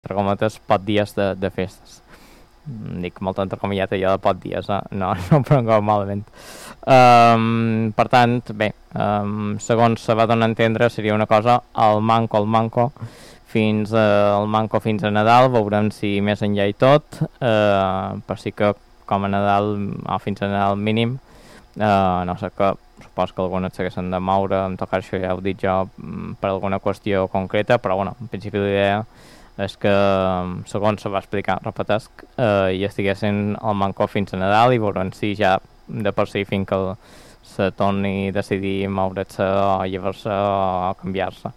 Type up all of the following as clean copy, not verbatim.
entre cometes, pot dies de festes. Dic molt entrecomillat allò de pot dies, no ho prengueu malament. Per tant, bé, segons se va donar a entendre, seria una cosa al manco fins a Nadal. Veurem si més enllà i tot, per si que com a Nadal o fins a Nadal mínim, no sé, que supos que algunes s'haguessin de moure, en tot cas això ja ho dic jo per alguna qüestió concreta, però bueno, en principi l'idea és que, segons se va explicar, repetesc, hi estiguessin al manco fins a Nadal i veurem si ja de per si fins que se torni a decidir moure's o llevar-se o canviar-se.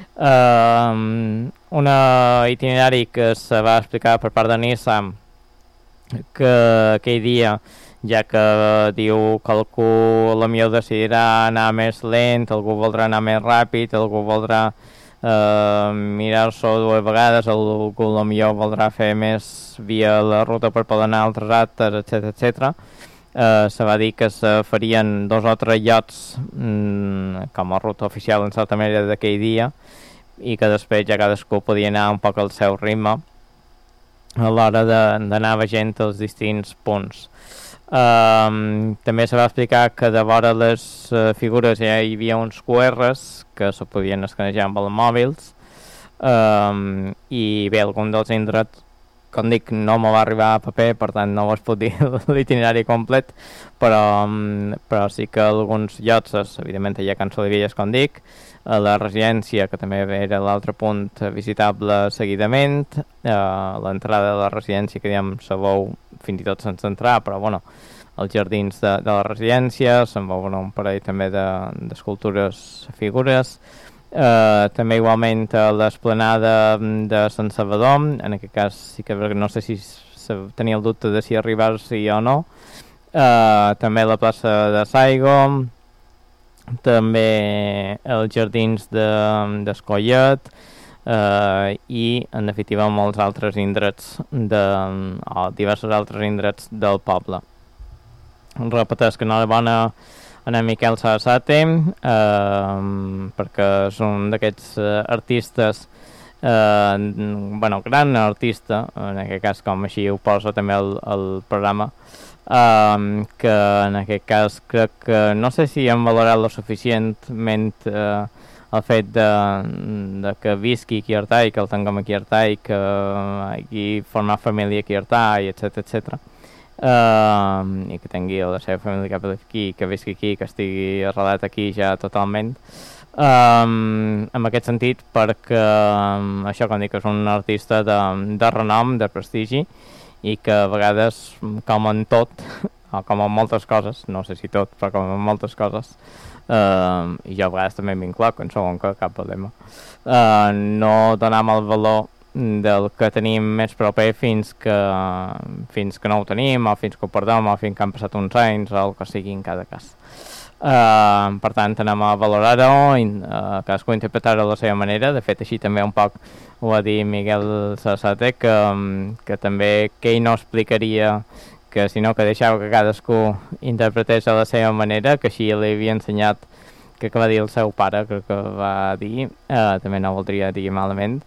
Un itinerari que se va explicar per part de Nissan, que aquell dia, ja que diu que algú potser decidirà anar més lent, algú voldrà anar més ràpid, algú voldrà mirar-s'ho dues vegades, algú potser voldrà fer més via la ruta per poder anar a altres actes, etc. Se va dir que se farien 2 o 3 llocs com a ruta oficial en certa manera d'aquell dia, i que després ja cadascú podia anar un poc al seu ritme a l'hora d'anar veient els distints punts. També se va explicar que de vora les figures ja hi havia uns QRs que se podien escanejar amb els mòbils, i bé, algun dels indrets, com dic, no me va arribar a paper, per tant no us puc dir l'itinerari complet, però sí que alguns llocs, evidentment hi ha Can Solivelles, com dic, a la residència, que també era l'altre punt visitable seguidament, l'entrada de la residència, que diguem, se veu fins i tot sense entrar, però bueno, els jardins de la residència, se'n veuen un parell també d'escultures, figures, també igualment a l'esplanada de Sant Salvador, en aquest cas sí que no sé si tenia el dubte de si arribar-s'hi o no, també a la plaça de Saigo, també els jardins d'Escollet, i en definitiva molts altres indrets o diversos altres indrets del poble. Repeteix que enhorabona a Miquel Sarasate, perquè és un d'aquests artistes, gran artista, en aquest cas com així ho posa també el programa, que en aquest cas crec que no sé si hem valorat lo suficientment el fet de que visqui aquí a Artà i que el tinguem aquí a Artà i que hagi format família aquí a Artà, etc. I que tingui la seva família cap aquí, que visqui aquí, que estigui arrelat aquí ja totalment. En aquest sentit, perquè això, com dic, és un artista de renom, de prestigi, i que a vegades, com en tot, o com en moltes coses, no sé si tot, però com en moltes coses, i jo a vegades també m'incloc, en segon que cap problema, no donem el valor del que tenim més proper fins que no ho tenim, o fins que ho perdem, o fins que han passat uns anys, o el que sigui en cada cas. Per tant, anem a valorar-ho, cadascú interpretar-ho a la seva manera. De fet, així també un poc ho va dir Miquel Sarasate, que també que ell no explicaria, que sinó que deixava que cadascú interpretés a la seva manera, que així li havia ensenyat, que va dir el seu pare, crec que va dir, també no voldria dir malament,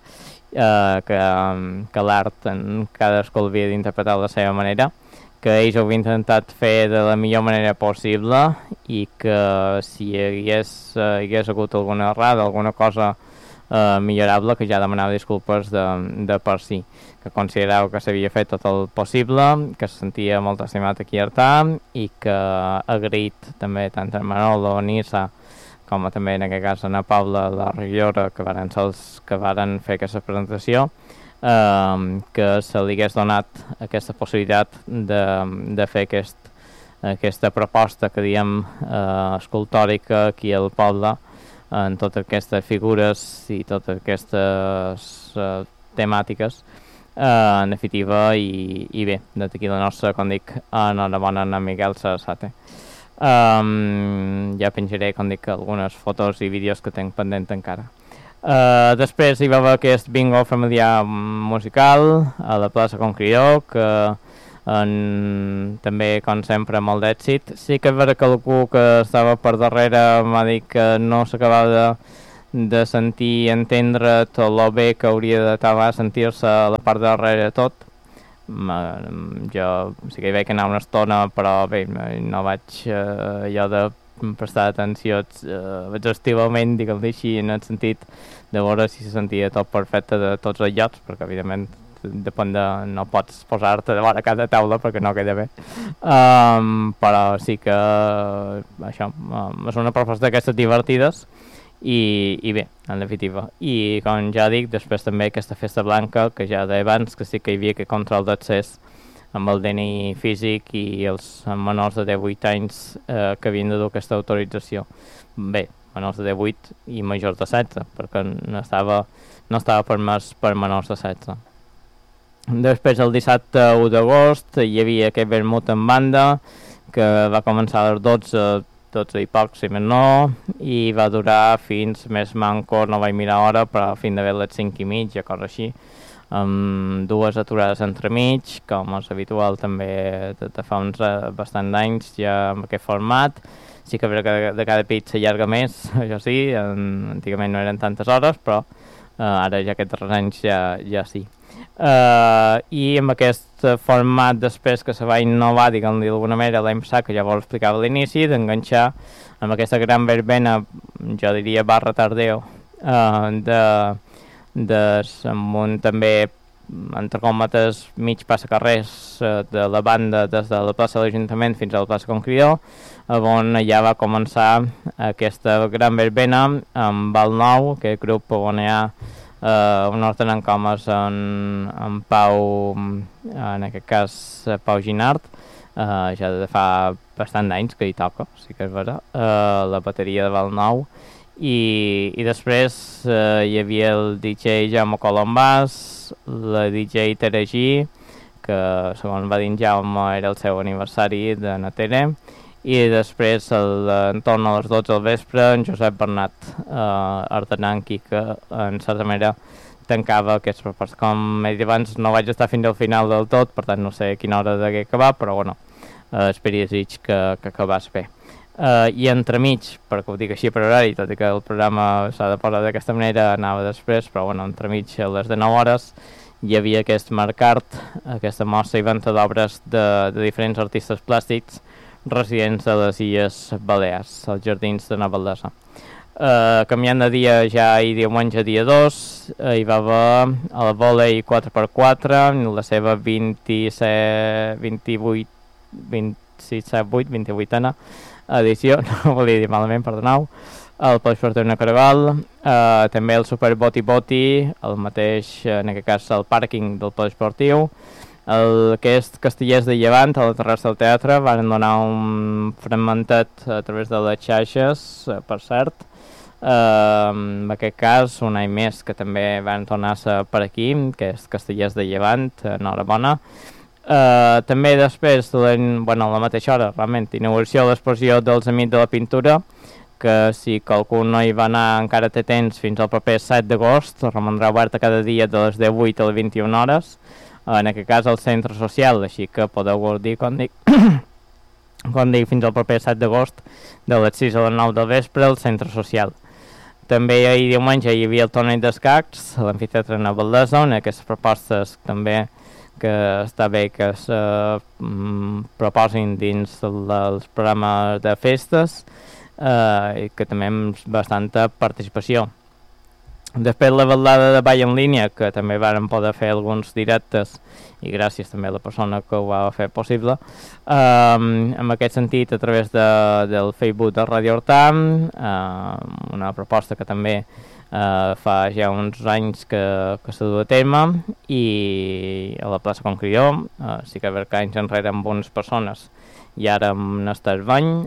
que l'art cadascú l'havia d'interpretar a la seva manera, que ells ho havien intentat fer de la millor manera possible, i que si hi hagués hagut alguna errada, alguna cosa millorable, que ja demanava disculpes de per si, que considerava que s'havia fet tot el possible, que se sentia molt estimat aquí a Artà, i que ha agraït també tant a Manolo, Nissa, com també en aquest cas a Paula, la regidora, que varen ser els que varen fer aquesta presentació, que se li hagués donat aquesta possibilitat de fer aquesta proposta que diem escultòrica aquí al poble, en totes aquestes figures i totes aquestes temàtiques, en definitiva, i bé, d'aquí la nostra, com dic, enhorabona a Miquel Sarasate. Ja penjaré, com dic, algunes fotos i vídeos que tinc pendent encara. Després hi va haver aquest bingo familiar musical a la plaça Conqueridor, que també, com sempre, molt d'èxit. Sí que és vera que algú que estava per darrere m'ha dit que no s'acabava de sentir i entendre tot el bé que hauria de sentir-se a la part de darrere de tot. Jo sí que hi vaig anar una estona, però bé, no vaig jo de prestar atenció exhaustivament, diguem-li així, en el sentit de veure si se sentia tot perfecte de tots els llocs, perquè evidentment depèn de... no pots posar-te de vora cada taula perquè no queda bé, però sí que això és una proposta d'aquestes divertides i bé, en definitiva. I com ja dic, després també aquesta festa blanca que ja d'abans, que sí que hi havia aquest control d'accés amb el DNI físic i els menors de 18 anys que havien de dur aquesta autorització. Bé, menors de 18 i majors de 16, perquè no estava permès per menors de 16. Després, el dissabte 1 d'agost, hi havia aquest vermut en banda, que va començar a les 12 i poc, si més no, i va durar fins més manco, no vaig mirar hora, però fins d'haver les 5 i mitja, cosa així, amb 2 aturades entremig, com és habitual també de fa uns bastant d'anys ja amb aquest format. Sí que de cada pit s'allarga més, això sí, antigament no eren tantes hores, però ara ja aquests darrers anys ja sí. I amb aquest format després que se va innovar, diguem-li d'alguna manera, l'any passat, que ja vos explicava a l'inici, d'enganxar amb aquesta gran verbena, jo diria barra tardeo, amb un també, entre còmetes, mig passacarrers de la banda des de la plaça de l'Ajuntament fins a la plaça Conqueridor, on ja va començar aquesta gran verbena amb Val Nou, aquest grup on hi ha un ordre com és en Pau, en aquest cas Pau Ginart, ja de fa bastant d'anys que hi toca, sí que és vera, la bateria de Val Nou, i després hi havia el DJ Jaume Colombàs, la DJ Tere G, que segons va dir Jaume era el seu aniversari de Natere, i després en torn a les 12 del vespre en Josep Bernat ordenant qui que en certa manera tancava aquests propòsits. Com he dit abans, no vaig estar fins al final del tot, per tant no sé a quina hora d'haver acabar, però bueno, espero i desig que acabàs bé. I entremig, perquè ho dic així per horari, tot i que el programa s'ha de posar d'aquesta manera, anava després, però bueno, entremig a les de 9 hores hi havia aquest Mercart, aquesta mostra i venda d'obres de diferents artistes plàstics residents de les Illes Balears, als Jardins de Nova Aldesa. Canviant de dia ja i diumenge dia 2, hi va haver el vòlei 4x4, la seva 28a edició, no volia dir malament, perdoneu, el Polisportiu Caragol, també el Super Boti Boti, el mateix, en aquest cas el pàrquing del Polisportiu, aquest Castellers de Llevant, a la terrassa del teatre, van donar un fragmentat a través de les xarxes, per cert. En aquest cas, un any més que també van tornar-se per aquí, que és Castellers de Llevant, enhorabona. També després, la mateixa hora, realment, inauguració de l'exposició dels Amics de la Pintura, que si qualcú no hi va anar encara té temps fins al proper 7 d'agost, romandrà oberta cada dia de les 18 a les 21 hores, en aquest cas al centre social, així que podeu gaudir, com dic, fins al proper 7 d'agost, de les 6 a les 9 del vespre, al centre social. També ahir diumenge hi havia el torneig d'escacs a l'amfiteatre de Nova Aldesa, on aquestes propostes també que està bé que es proposin dins dels programes de festes i que també amb bastanta participació. Després la ballada de ball en línia, que també vàrem poder fer alguns directes i gràcies també a la persona que ho va fer possible. En aquest sentit, a través del Facebook de Radio Horta, una proposta que també fa ja uns anys que s'ha dut a terme, i a la plaça Conqueridor, sí que que anys enrere amb unes persones i ara amb Nestor Bany,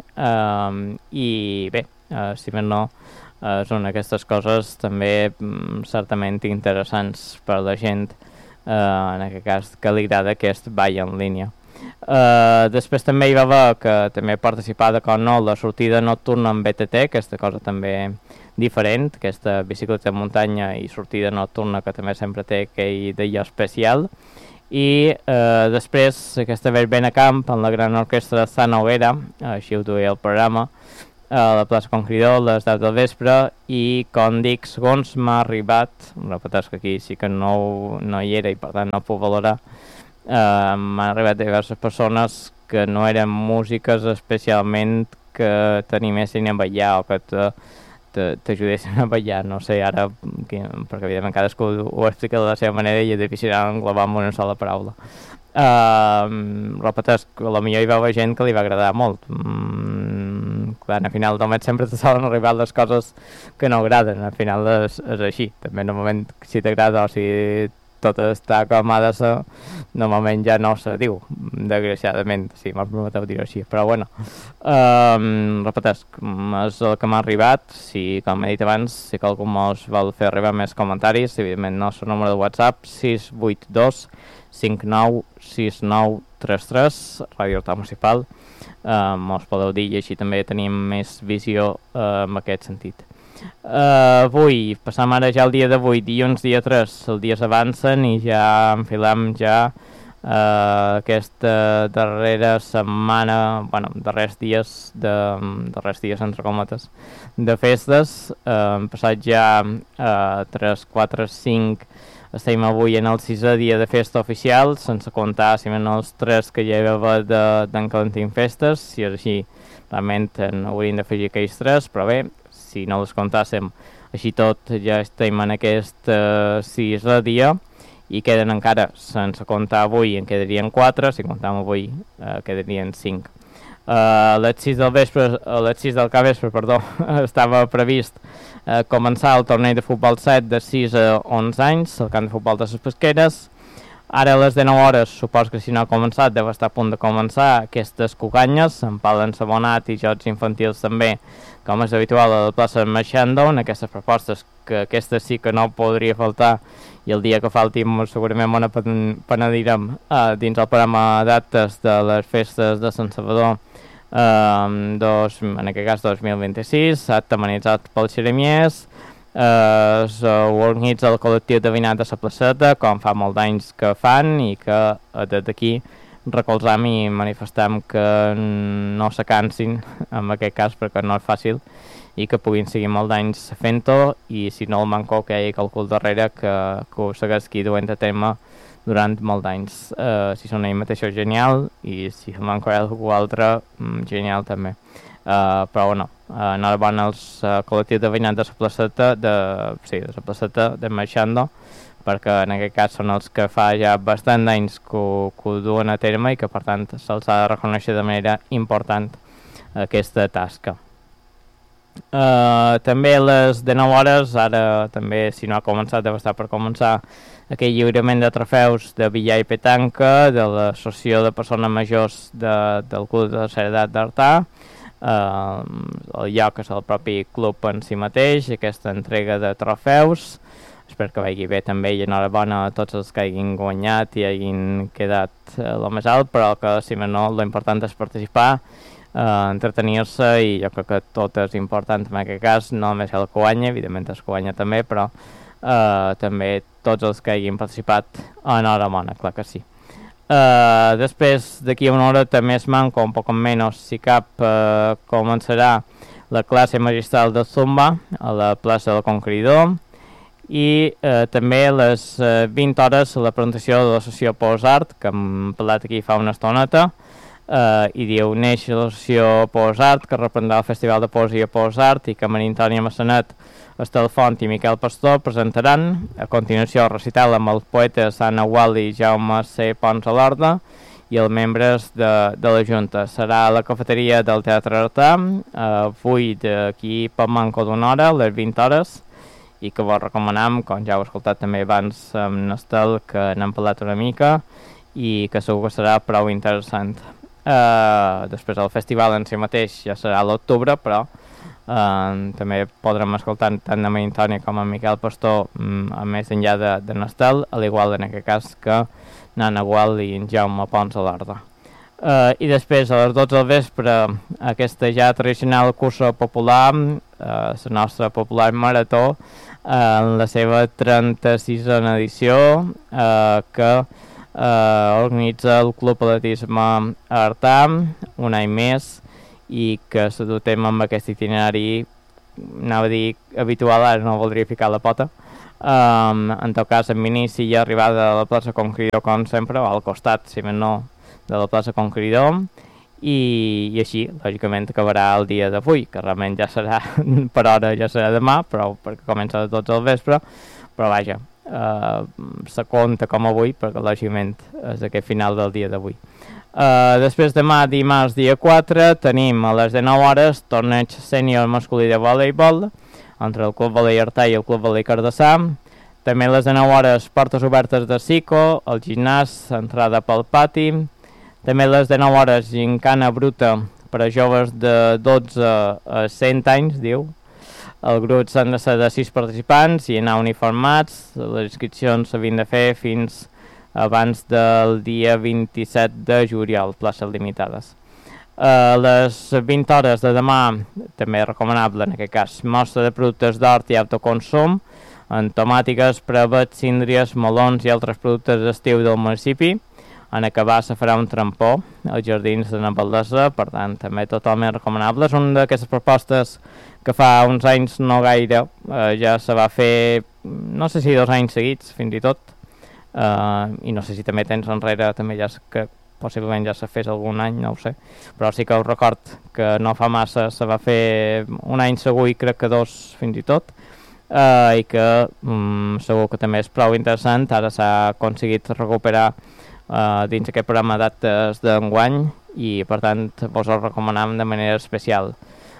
i bé, si més no, són aquestes coses també certament interessants per a la gent, en aquest cas que li agrada aquest ball en línia. Després també hi va haver, que també participada com no, la sortida nocturna amb BTT, aquesta cosa també diferent, aquesta bicicleta de muntanya i sortida nocturna que també sempre té aquell d'allò especial. I després aquesta verbena camp amb la gran orquestra de Sana Hoguera, així ho duia el programa, a la plaça Conqueridor a les 10 del vespre, i com dic, segons m'ha arribat, repeteix que aquí sí que no hi era i per tant no puc valorar, m'han arribat diverses persones que no eren músiques especialment que t'animessin a ballar o que t'ajudessin a ballar, no sé ara, perquè evidentment cadascú ho explica de la seva manera i és difícil englobar amb una sola paraula. Repeteix que potser hi veu gent que li va agradar molt. Clar, al final només sempre te solen arribar les coses que no agraden, al final és així, també normalment si t'agrada o si tot està com ha de ser, normalment ja no se diu, desgraciadament, si me'l permeteu dir-ho així, però bueno, repeteix, és el que m'ha arribat. Si, com he dit abans, si qualcú mos vol fer arribar més comentaris, evidentment el nostre número de WhatsApp 682 59 69 33, Ràdio Horta Municipal, mos podeu dir i així també tenim més visió en aquest sentit. Avui, passam ara ja el dia d'avui, dilluns dia 3, els dies avancen i ja enfilam ja aquesta darrera setmana, bueno, darrers dies entre cometes, de festes. Hem passat ja 3, 4, 5, estem avui en el 6è dia de festa oficial, sense comptar si no els 3 que ja hi va d'en Calentín Festes. Si és així, realment hauríem d'afegir aquells 3, però bé, si no les comptàssim, així tot ja estem en aquest 6è dia i queden encara, sense comptar avui, en quedarien 4, si comptam avui quedarien 5. A les 6 del capvespre, estava previst començar el torneig de futbol 7 de 6 a 11 anys, el camp de futbol de les Pesqueres. Ara a les 19 hores, supos que si no ha començat, deu estar a punt de començar aquestes cucanyes, amb pal ensabonat i jocs infantils també, com és habitual a la plaça Marxando, en aquestes propostes, que aquestes sí que no podria faltar, i el dia que falti segurament me penedirem dins el programa d'actes de les festes de Sant Salvador, en aquest cas 2026, acte amenitzat pel Xeremiers. S'organitza el col·lectiu de veïnat de la placeta, com fa molts anys que fan, i que des d'aquí recolzam i manifestam que no se cansin en aquest cas, perquè no és fàcil i que puguin seguir molts anys fent-ho, i si no el manco que hi hagi qualcú darrere que ho segueixi duent a terme durant molts anys. Si són ells mateixos, genial, i si el manco hi ha algú altre, genial també. Però no, enhorabona als col·lectius de veïnat de la placeta de Marxando, perquè en aquest cas són els que fa ja bastant anys que ho duen a terme i que per tant se'ls ha de reconèixer de manera important aquesta tasca. També a les 19 hores, ara també si no ha començat deu estar per començar aquell lliurament de trofeus de billar i petanca de l'Associació de Persones Majors del Club de Tercera Edat d'Artà. El lloc és el propi club en si mateix, aquesta entrega de trofeus. Espero que vagi bé també i enhorabona a tots els que hagin guanyat i hagin quedat el més alt, però que si no, l'important és participar, entretenir-se, i jo crec que tot és important en aquest cas, no només el que guanya, evidentment el que guanya també, però també tots els que hagin participat, enhorabona, clar que sí. Després, d'aquí a una hora, també es manca un poc menys, si cap, començarà la classe magistral de Zumba a la plaça del Conqueridor, i també a les 20 hores la presentació de l'associació Posart, que hem parlat aquí fa una estoneta, i diu neix l'associació Posart, que reprendrà el Festival de Poesia Posart, i que Maria Antònia Massanet, Estel Font i Miquel Pastor presentaran. A continuació, recital amb els poetes Anna Gual i Jaume C. Pons a l'Horta i els membres de la Junta. Serà a la cafeteria del Teatre Artà, avui d'aquí poc manco d'una hora, a les 20 hores, i que vos recomanem, com ja heu escoltat també abans amb Nestel, que n'hem parlat una mica i que segur que serà prou interessant. Després el festival en si mateix ja serà a l'octubre, però també podrem escoltar tant a Maria Antònia com a Miquel Pastor, a més enllà de Nestel, a l'igual en aquest cas que Nana Gual i en Jaume Pons a l'Horta. I després a les 12 del vespre aquesta ja tradicional cursa popular, la nostra popular marató, en la seva 36a edició, que organitza el Club Atletisme Artà un any més, i que se dotem amb aquest itinerari, anava a dir habitual, ara no voldria ficar la pota. En tot cas, en inici i arribada a la plaça Conqueridor, com sempre, o al costat, si més no, de la plaça Conqueridor, i així, lògicament, acabarà el dia d'avui, que realment ja serà, per hora ja serà demà, però perquè comença a 12 del vespre, però vaja, se compta com avui, perquè lògicament és aquest final del dia d'avui. Després demà, dimarts, dia 4, tenim a les 19 hores torneig sènior masculí de voleibol entre el Club Volei Artà i el Club Volei Cardassà. També a les 19 hores portes obertes de Sico, el gimnàs, entrada pel pati. També a les 19 hores gincana bruta per a joves de 12 a 100 anys, diu. El grup s'han de ser de 6 participants i anar uniformats. Les inscripcions s'havien de fer fins abans del dia 27 de juliol, places limitades. A les 20 hores de demà, també recomanable en aquest cas, mostra de productes d'hort i autoconsum, en tomàtiques, prebets, síndries, melons i altres productes d'estiu del municipi. En acabar se farà un trampó als jardins de Navaldesa, per tant també totalment recomanable. És una d'aquestes propostes que fa uns anys no gaire, ja se va fer, no sé si 2 anys seguits fins i tot, i no sé si també temps enrere també ja que possiblement ja se fes algun any, no ho sé, però sí que us record que no fa massa se va fer un any segur i crec que 2 fins i tot, i que segur que també és prou interessant. Ara s'ha aconseguit recuperar dins aquest programa dates d'enguany i per tant vos ho recomanem de manera especial.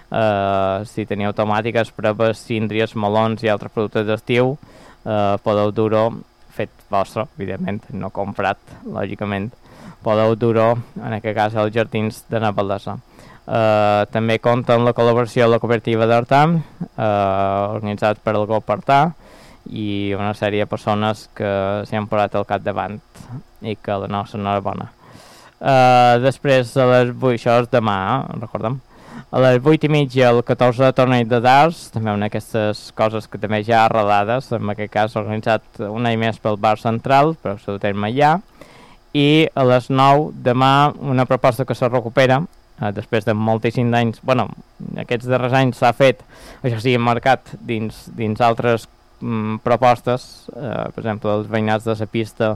Si teniu tomàtiques, prebes, síndries, melons i altres productes d'estiu, podeu dur-ho fet vostre, evidentment, no comprat, lògicament, podeu dur-ho, en aquest cas, als jardins de Navaldesa. També compta amb la col·laboració de la cooperativa d'Artà, organitzat per el GOP Artà, i una sèrie de persones que s'hi han posat al capdavant i que la nostra enhorabona. Després, a les 8, això és demà, recordem, a les 8:30 el 14 torneig de darts, també una d'aquestes coses que també ja arrelades, en aquest cas organitzat un any més pel bar central, però s'ho terme ja, i a les 9 demà una proposta que se recupera, després de moltíssims anys, bueno, aquests darrers anys s'ha fet, això sí, marcat dins altres propostes, per exemple, els veïnats de la pista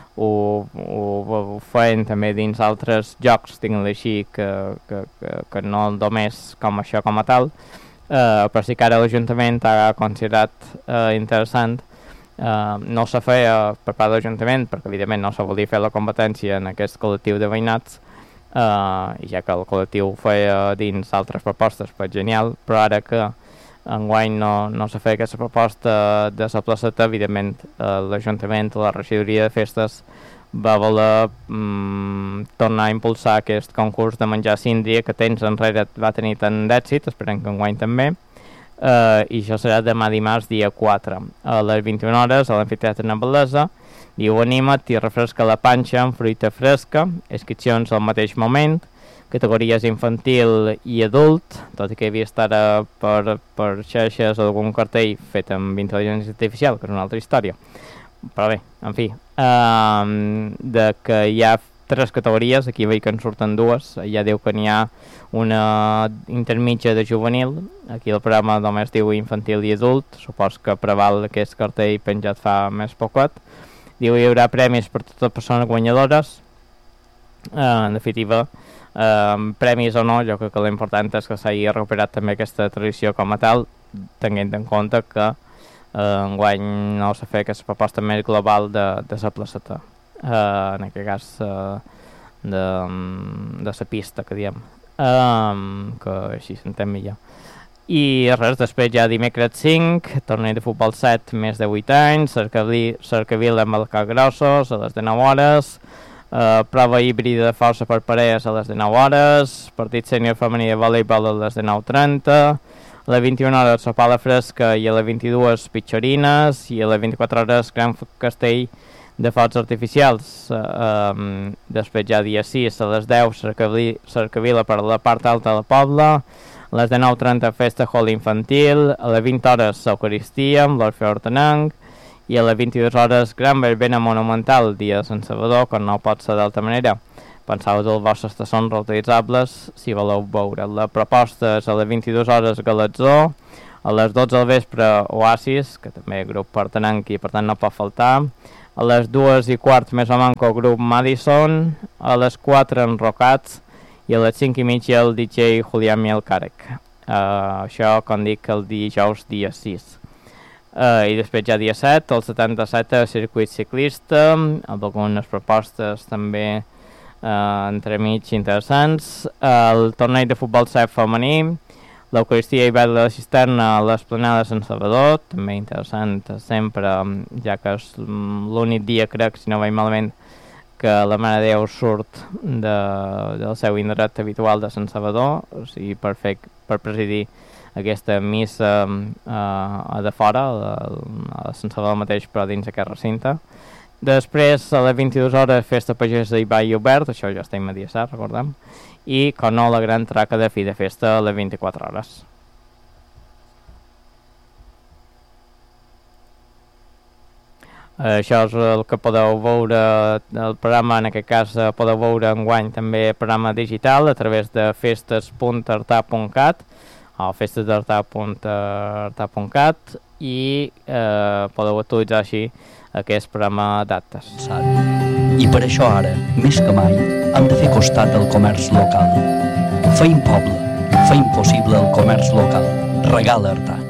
ho feien també dins altres jocs, diguem-ho així, que no només com això com a tal, però sí que ara l'Ajuntament ha considerat interessant. No se feia per part de l'Ajuntament, perquè evidentment no se volia fer la competència en aquest col·lectiu de veïnats, i ja que el col·lectiu ho feia dins altres propostes, pues genial, però ara que enguany no se feia aquesta proposta de la placeta, evidentment l'Ajuntament, la regidoria de festes va voler tornar a impulsar aquest concurs de menjar síndria que temps enrere va tenir tant d'èxit, esperem que enguany també, i això serà demà dimarts dia 4 a les 21 hores a l'Amfiteatre Navaldesa. Diu, anima't i refresca la panxa amb fruita fresca, inscripcions al mateix moment, categories infantil i adult, tot i que havia estat per xarxes algun cartell fet amb intel·ligència artificial, que és una altra història. Però bé, en fi, de que hi ha 3 categories, aquí veig que en surten 2, ja diu que n'hi ha una intermitja de juvenil, aquí el programa només diu infantil i adult, supos que preval aquest cartell penjat fa més poquet. Diu hi haurà premis per totes les persones guanyadores, en definitiva, premis o no, jo crec que l'important és que s'hagi recuperat també aquesta tradició com a tal, tenint en compte que enguany no s'ha fet aquesta proposta més global de la placeta, en aquest cas de la pista, que diem, que així s'entén millor. I res, després ja dimecres 5, torneig de futbol 7, més de 8 anys, cercavila amb el Capgrossos a les 19 hores, prova híbrida de força per parelles a les 19 hores, partit sènior femení de voleibol a les 19:30, a les 21 hores sopar a la fresca i a les 22 pitxorines, i a les 24 hores gran castell de focs artificials. Després ja dia 6 a les 10 cercavila per la part alta de la Pobla, a les 19:30 festa hall infantil, a les 20 hores Eucaristia amb l'Orfeo Hortenenc, i a les 22 hores gran verbena monumental, dia de Sant Salvador, que no pot ser d'altra manera. penseu que els vostres són reutilitzables si voleu veure. La proposta és a les 22 hores Galatzó, a les 12 del vespre Oasis, que també és grup partenenc i per tant no pot faltar, a les 2:15 més o manco grup Madison, a les 4 Enrocats i a les 5:30 el DJ Julián Mielcarec. Això, com dic, el dijous dia 6. I després ja dia 7, el 77 circuit ciclista, amb algunes propostes també entremig interessants, el torneig de futbol 7 femení, l'Eucaristia i Ball de la Cisterna a l'Esplanada de Sant Salvador, també interessant sempre, ja que és l'únic dia, crec, si no vaig malament, que la Mare de Déu surt del seu indret habitual de Sant Salvador, o sigui, per presidir aquesta missa de fora, a Sant Salvador mateix, però dins aquest recinte. Després, a les 22 hores, festa pagesa i ball obert, això ja està immediat, recordem, i, com no, la gran traca de fi de festa a les 24 hores. Això és el que podeu veure, el programa, en aquest cas podeu veure enguany també el programa digital a través de festes.arta.cat o festesdarta.arta.cat i podeu actualitzar així aquest programa d'actes. I per això ara, més que mai, hem de fer costat del comerç local. Feim poble, feim possible el comerç local. Regala Artà.